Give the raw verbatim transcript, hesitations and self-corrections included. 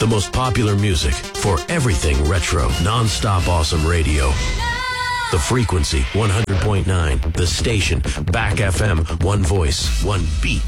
the most popular music for everything retro, non-stop awesome radio. The frequency, one hundred point nine. The station, Back F M, one voice, one beat.